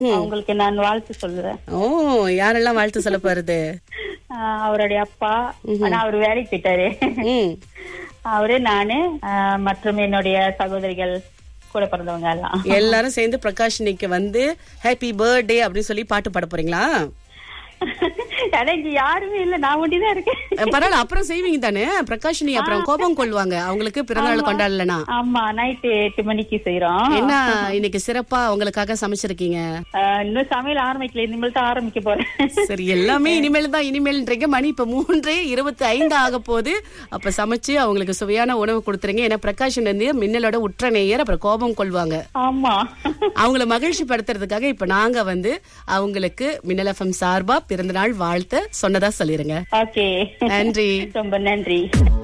அவங்களுக்கு நான் வாழ்த்து சொல்லுவேன். ஓ, யாரெல்லாம் வாழ்த்து சொல்ல போறது? அவருடைய அப்பா, ஆனா அவர் வேலைக்கு போயிட்டாரு. அவரு, நானு, மற்றும் என்னுடைய சகோதரிகள், கூட பிறந்தவங்க எல்லாரும் சேர்ந்து பிரகாஷினிக்கு வந்து ஹாப்பி பர்த்டே அப்படின்னு சொல்லி பாட்டு பாட போறீங்களா? இங்க யாருமே இல்ல, நான் ஒண்டிதான் இருக்கேன். பரவாயில்ல, அப்புறம் செய்வீங்க தானே பிரகாஷினி? அப்புறம் கோபம் கொள்வாங்க அவங்களுக்கு பிறந்தநாள் கொண்டாடலனா. ஆமா, நைட்டு 8 மணிக்கு செய்யறோம். என்ன இன்னைக்கு சிறப்பா அவங்களுக்காக சமைச்சிருக்கீங்க? இன்னும் சமையல் ஆரம்பிக்கல, இனிமேல் தான் ஆரம்பிக்க போறேன். சரி, எல்லாமே இனிமேல் தான். இனிமேல்ன்றீங்க. மணி இப்ப 3:25 ஆக போகுது. அப்ப சமைச்சு அவங்களுக்கு சுவையான உணவு கொடுத்துருங்க. ஏன்னா பிரகாஷன் வந்து மின்னலோட உற்ற நேயர், அப்புறம் கோபம் கொள்வாங்க. ஆமா, அவங்கள மகிழ்ச்சி படுத்துறதுக்காக இப்ப நாங்க வந்து அவங்களுக்கு மின்னல் எஃப்எம் சார்பா பிறந்தநாள் வாழ்த்து சொன்னதா சொல்லிருங்க. ஓகே, நன்றி, ரொம்ப நன்றி.